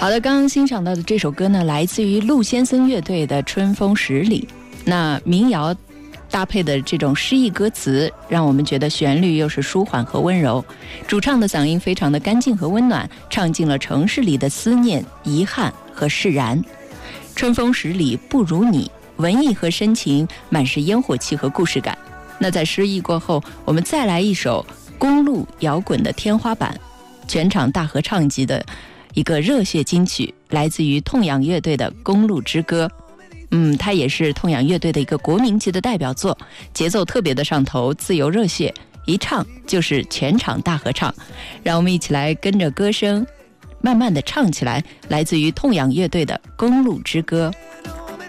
好的，刚刚欣赏到的这首歌呢，来自于陆先生乐队的《春风十里》。那民谣搭配的这种诗意歌词，让我们觉得旋律又是舒缓和温柔，主唱的嗓音非常的干净和温暖，唱尽了城市里的思念、遗憾和释然。春风十里不如你，文艺和深情，满是烟火气和故事感。那在诗意过后，我们再来一首公路摇滚的天花板，全场大合唱级的一个热血金曲，来自于痛仰乐队的《公路之歌》。它也是痛仰乐队的一个国民级的代表作，节奏特别的上头，自由热血，一唱就是全场大合唱。让我们一起来跟着歌声慢慢的唱起来，来自于痛仰乐队的《公路之歌》。